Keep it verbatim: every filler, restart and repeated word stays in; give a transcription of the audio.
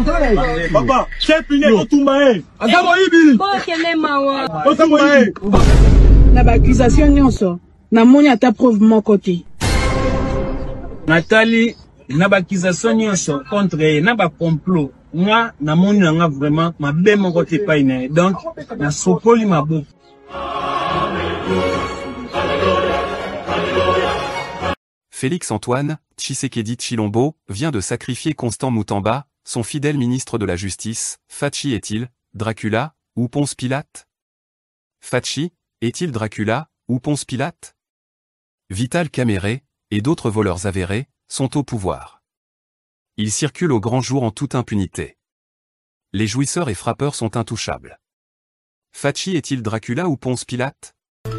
Papa, c'est fini, on tombe. Na ba accusation nyonso na moni ata preuve mon côté. Nathalie na ba accusation nyonso contre na ba complot. Moi na moni nga vraiment ma be mon côté pas ine. Donc na sopoli ma bo. Félix-Antoine Tshisekedi Tshilombo vient de sacrifier Constant Moutamba, son fidèle ministre de la Justice. Fachi est-il Dracula ou Ponce Pilate? Fachi est-il Dracula ou Ponce Pilate? Vital Kamerhe et d'autres voleurs avérés sont au pouvoir. Ils circulent au grand jour en toute impunité. Les jouisseurs et frappeurs sont intouchables. Fachi est-il Dracula ou Ponce Pilate?